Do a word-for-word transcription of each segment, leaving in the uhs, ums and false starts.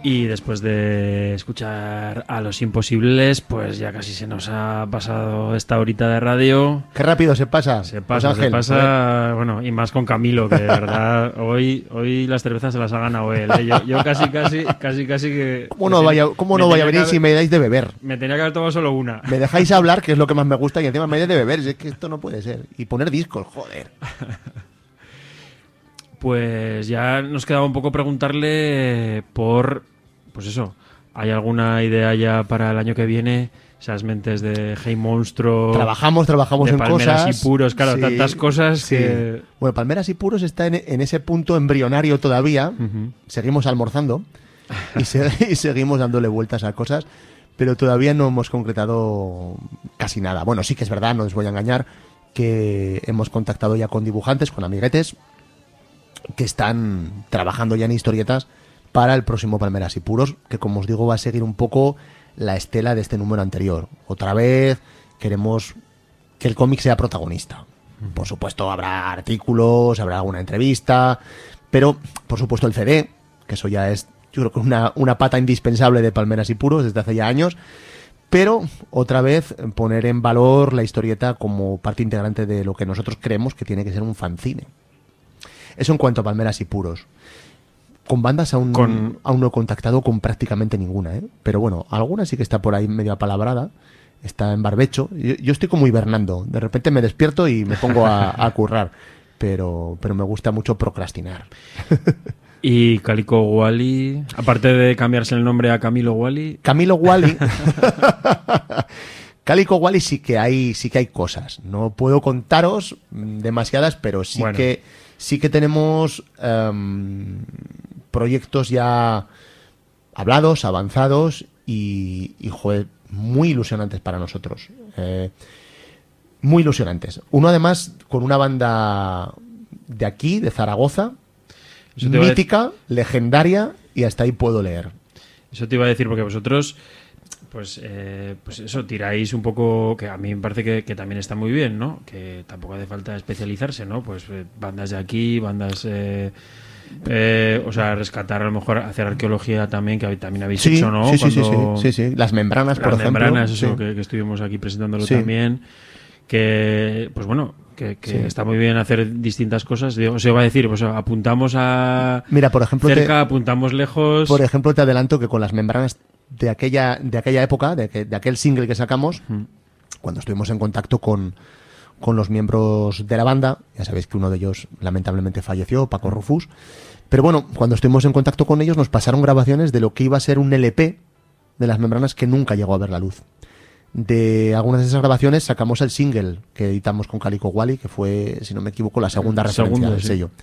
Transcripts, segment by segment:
Y después de escuchar a Los Imposibles, pues ya casi se nos ha pasado esta horita de radio. Qué rápido se pasa. Se pasa, pues Ángel, se pasa, bueno, y más con Camilo, que de verdad hoy, hoy las cervezas se las ha ganado él, ¿eh? Yo, yo casi, casi, casi, casi que... ¿Cómo no vaya, cómo no vaya a venir si me dais de beber? Me tenía que haber tomado solo una. Me dejáis hablar, que es lo que más me gusta, y encima me dais de beber. Es que esto no puede ser. Y poner discos, joder. Pues ya nos quedaba un poco preguntarle por, pues eso, ¿hay alguna idea ya para el año que viene? Esas mentes de Hey Monstruo... Trabajamos, trabajamos de en Palmeras cosas. y Puros, claro, sí, tantas cosas sí. que... Bueno, Palmeras y Puros está en, en ese punto embrionario todavía. Uh-huh. Seguimos almorzando y, se, y seguimos dándole vueltas a cosas, pero todavía no hemos concretado casi nada. Bueno, sí que es verdad, no os voy a engañar, que hemos contactado ya con dibujantes, con amiguetes, que están trabajando ya en historietas para el próximo Palmeras y Puros, que como os digo va a seguir un poco la estela de este número anterior. Otra vez queremos que el cómic sea protagonista. Por supuesto habrá artículos, habrá alguna entrevista, pero por supuesto el C D, que eso ya es, yo creo que una, una pata indispensable de Palmeras y Puros desde hace ya años, pero otra vez poner en valor la historieta como parte integrante de lo que nosotros creemos que tiene que ser un fanzine. Eso en cuanto a Palmeras y Puros. Con bandas aún, con... aún no he contactado con prácticamente ninguna, ¿eh? Pero bueno, alguna sí que está por ahí medio apalabrada. Está en barbecho. Yo, yo estoy como hibernando. De repente me despierto y me pongo a, a currar. Pero, pero me gusta mucho procrastinar. ¿Y Calico Wally? Aparte de cambiarse el nombre a Camilo Wally. Camilo Wally. Calico Wally sí que hay, sí que hay cosas. No puedo contaros demasiadas, pero sí bueno. que sí que tenemos um, proyectos ya hablados, avanzados y, y joder, muy ilusionantes para nosotros. Eh, muy ilusionantes. Uno además con una banda de aquí, de Zaragoza, mítica, legendaria, y hasta ahí puedo leer. Eso te iba a decir porque vosotros... Pues, eh, pues eso, tiráis un poco, que a mí me parece que, que también está muy bien, ¿no? Que tampoco hace falta especializarse, ¿no? Pues eh, bandas de aquí, bandas, eh, eh, o sea, rescatar a lo mejor, hacer arqueología también, que también habéis sí, hecho, ¿no? Sí, sí, Cuando, sí, sí, sí, las membranas, las por ejemplo. Las membranas, eso, sí. que, que estuvimos aquí presentándolo sí. también, que, pues bueno... Que, que sí. Está muy bien hacer distintas cosas. O sea, va a decir, pues apuntamos a Mira, por ejemplo, cerca, te, apuntamos lejos. Por ejemplo, te adelanto que con las membranas de aquella, de aquella época, de, que, de aquel single que sacamos, uh-huh. cuando estuvimos en contacto con, con los miembros de la banda, ya sabéis que uno de ellos lamentablemente falleció, Paco uh-huh. Rufus, pero bueno, cuando estuvimos en contacto con ellos nos pasaron grabaciones de lo que iba a ser un L P de las membranas que nunca llegó a ver la luz. De algunas de esas grabaciones sacamos el single que editamos con Calico Wally, que fue, si no me equivoco, la segunda referencia Segundo, del sí. sello.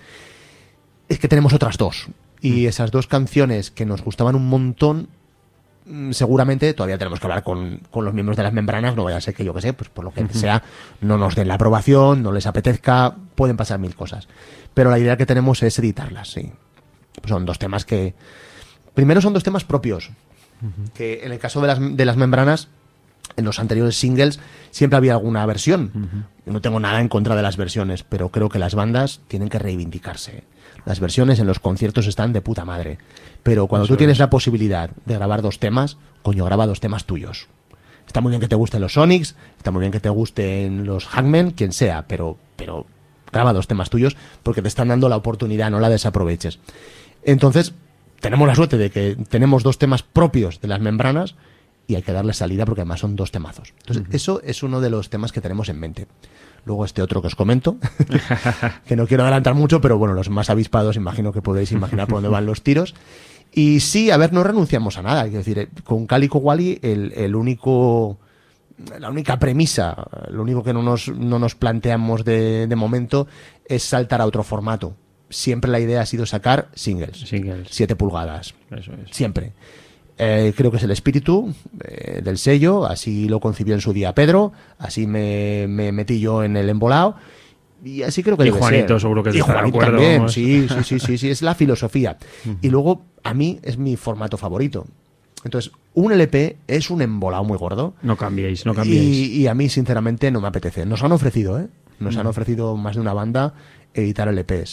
Es que tenemos otras dos. Y mm. esas dos canciones que nos gustaban un montón, seguramente todavía tenemos que hablar con, con los miembros de las membranas, no vaya a ser que yo que sé, pues por lo que uh-huh. sea, no nos den la aprobación, no les apetezca, pueden pasar mil cosas. Pero la idea que tenemos es editarlas, sí. Pues son dos temas que... Primero son dos temas propios, uh-huh. que en el caso de las, de las membranas, en los anteriores singles siempre había alguna versión. Uh-huh. No tengo nada en contra de las versiones, pero creo que las bandas tienen que reivindicarse. Las versiones en los conciertos están de puta madre. Pero cuando Eso tú tienes es. la posibilidad de grabar dos temas, coño, graba dos temas tuyos. Está muy bien que te gusten los Sonics, está muy bien que te gusten los Hackmen, quien sea, pero, pero graba dos temas tuyos porque te están dando la oportunidad, no la desaproveches. Entonces, tenemos la suerte de que tenemos dos temas propios de las membranas y hay que darle salida porque además son dos temazos. Entonces, uh-huh. eso es uno de los temas que tenemos en mente. Luego este otro que os comento, que no quiero adelantar mucho, pero bueno, los más avispados imagino que podéis imaginar por dónde van los tiros. Y sí, a ver, no renunciamos a nada. Es decir, con Calico Wally el, el único, la única premisa, lo único que no nos, no nos planteamos de, de momento es saltar a otro formato. Siempre la idea ha sido sacar singles, singles. siete pulgadas. Eso es. Siempre. Eh, creo que es el espíritu eh, del sello, así lo concibió en su día Pedro, así me, me metí yo en el embolado y así creo que y debe Juanito ser. seguro que y Juanito acuerdo, también, vamos. sí, sí, sí, sí, sí, es la filosofía. Uh-huh. Y luego a mí es mi formato favorito. Entonces, un L P es un embolado muy gordo. No cambiéis, no cambiéis. Y, y a mí sinceramente no me apetece. Nos han ofrecido, ¿eh? Nos uh-huh. han ofrecido más de una banda editar L Ps.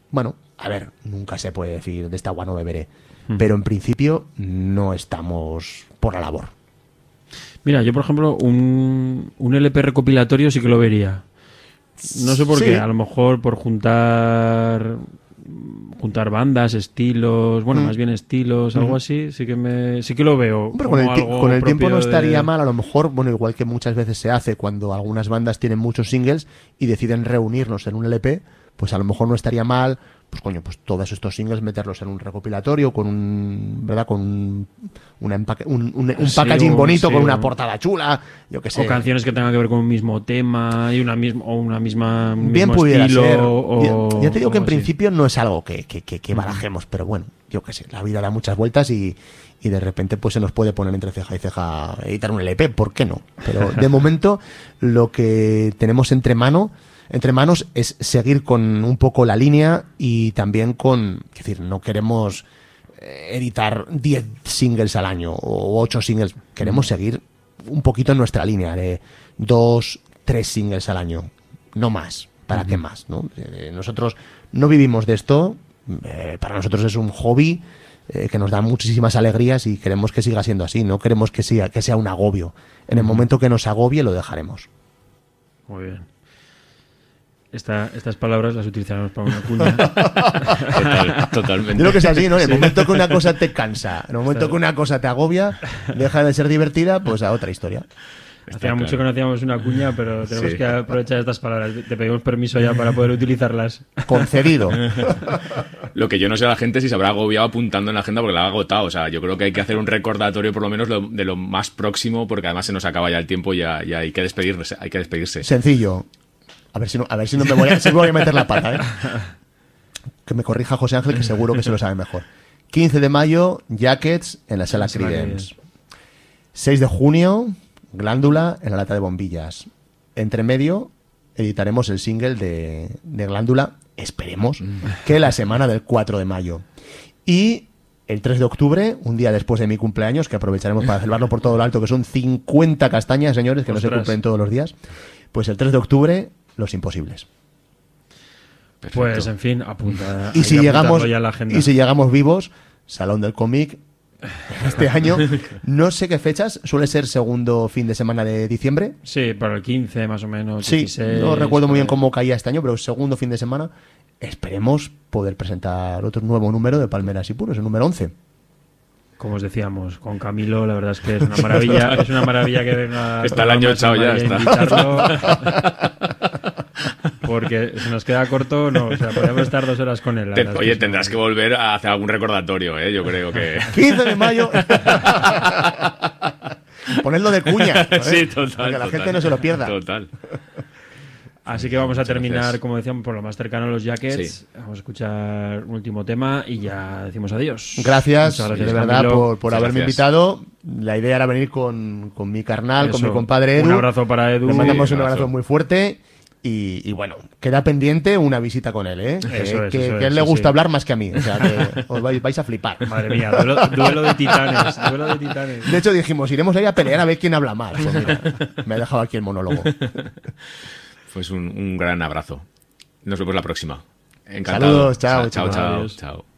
bueno, a ver, nunca se puede decir de esta agua no beberé, mm. pero en principio no estamos por la labor. Mira, yo por ejemplo, un, un L P recopilatorio sí que lo vería. No sé por sí. qué, a lo mejor por juntar juntar bandas, estilos, bueno, mm. más bien estilos, mm. algo así, sí que me sí que lo veo. Pero con el, con el tiempo no estaría de... mal, a lo mejor, bueno, igual que muchas veces se hace cuando algunas bandas tienen muchos singles y deciden reunirnos en un L P, pues a lo mejor no estaría mal, pues coño, pues todos estos singles meterlos en un recopilatorio con un, ¿verdad? Con un, una empaque, un, un, un sí, packaging o, bonito, sí, con una portada chula, yo qué sé. O canciones que tengan que ver con un mismo tema y una misma o una misma un bien mismo pudiera estilo, ser. O, ya, ya te digo que en así. principio no es algo que, que, que, que barajemos, pero bueno, yo qué sé, la vida da muchas vueltas y, y de repente pues se nos puede poner entre ceja y ceja editar un L P, ¿por qué no? Pero de momento lo que tenemos entre mano entre manos es seguir con un poco la línea y también con, es decir, no queremos editar diez singles al año o ocho singles, queremos seguir un poquito en nuestra línea de dos, tres singles al año, no más, ¿para uh-huh. qué más? ¿no? Nosotros no vivimos de esto, eh, para nosotros es un hobby eh, que nos da muchísimas alegrías y queremos que siga siendo así, no queremos que sea, que sea un agobio. En el uh-huh. momento que nos agobie lo dejaremos. Muy bien. Esta, estas palabras las utilizaremos para una cuña. Total, totalmente. Yo creo que es así, ¿no? En el sí. momento que una cosa te cansa, en el momento que una cosa te agobia, deja de ser divertida, pues a otra historia. Hacía claro. mucho que no hacíamos una cuña, pero tenemos sí. que aprovechar estas palabras. Te pedimos permiso ya para poder utilizarlas. Concedido. Lo que yo no sé a la gente si se habrá agobiado apuntando en la agenda porque la ha agotado. O sea, yo creo que hay que hacer un recordatorio por lo menos lo, de lo más próximo, porque además se nos acaba ya el tiempo y ya, ya hay que despedirse. Hay que despedirse. Sencillo. A ver si no, a ver si no me voy a, si me voy a meter la pata, ¿eh? Que me corrija José Ángel, que seguro que se lo sabe mejor. quince de mayo, Jackets en la sala Creedence. seis de junio, Glándula en la lata de bombillas. Entre medio, editaremos el single de, de Glándula, esperemos, que la semana del cuatro de mayo. Y el tres de octubre, un día después de mi cumpleaños, que aprovecharemos para celebrarlo por todo lo alto, que son cincuenta castañas, señores, que Ostras. no se cumplen todos los días. Pues el tres de octubre... Los Imposibles. Perfecto. Pues en fin, apunta. Y si llegamos ya la agenda. Y si llegamos vivos, Salón del Cómic este año, no sé qué fechas, suele ser segundo fin de semana de diciembre. Sí, para el quince más o menos. Sí, dieciséis, no recuerdo muy bien cómo caía este año, pero segundo fin de semana esperemos poder presentar otro nuevo número de Palmeras y Puros, el número once. Como os decíamos, con Camilo, la verdad es que es una maravilla, es una maravilla que venga. Está el año echado ya, está. Porque se nos queda corto, no, o sea, podríamos estar dos horas con él. Te, oye, tendrás que volver a hacer algún recordatorio, ¿eh? Yo creo que... quince de mayo. Ponedlo de cuña. ¿eh? Sí, total. Para que la total, gente no se lo pierda. Total. Así que vamos a terminar, gracias. como decíamos, por lo más cercano a los Jackets. Sí. Vamos a escuchar un último tema y ya decimos adiós. Gracias, gracias de verdad, Camilo. por, por haberme gracias. invitado. La idea era venir con, con mi carnal, Eso. con mi compadre Edu. Un abrazo para Edu. Le mandamos sí, un abrazo. abrazo muy fuerte. Y, y bueno, queda pendiente una visita con él, ¿eh? Eso que, es, que, eso que a él es, le sí, gusta sí. hablar más que a mí. O sea, que os vais, vais a flipar. Madre mía, duelo, duelo de titanes. Duelo de titanes. De hecho, dijimos, iremos ahí a pelear a ver quién habla más. Pues mira, me ha dejado aquí el monólogo. Pues un, un gran abrazo. Nos vemos la próxima. Encantado. Saludos, chao, chao, chao. chao, chao.